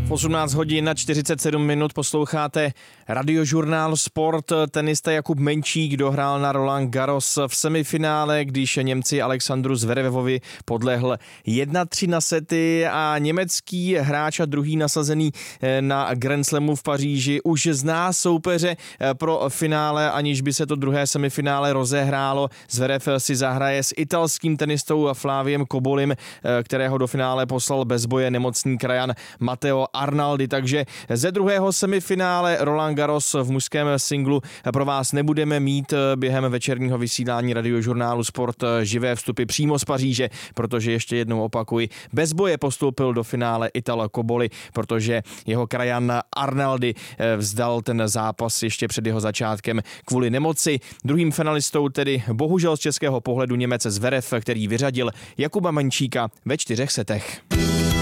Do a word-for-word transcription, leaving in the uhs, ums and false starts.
osmnáct hodin na čtyřicet sedm minut posloucháte Radiožurnál Sport. Tenista Jakub Menčík dohrál na Roland Garros v semifinále, když Němci Alexandru Zverevovi podlehl jedna tři na sety a německý hráč a druhý nasazený na Grand Slamu v Paříži už zná soupeře pro finále, aniž by se to druhé semifinále rozehrálo. Zverev si zahraje s italským tenistou Flaviem Cobolim, kterého do finále poslal bez boje nemocný krajan Matteo Arnaldi, takže ze druhého semifinále Roland Garros v mužském singlu pro vás nebudeme mít během večerního vysílání Radiožurnálu Sport živé vstupy přímo z Paříže, protože ještě jednou opakuji, bez boje postoupil do finále Ital Coboli, protože jeho krajan Arnaldi vzdal ten zápas ještě před jeho začátkem kvůli nemoci. Druhým finalistou tedy bohužel z českého pohledu Němec Zverev, který vyřadil Jakuba Menčíka ve čtyřech setech.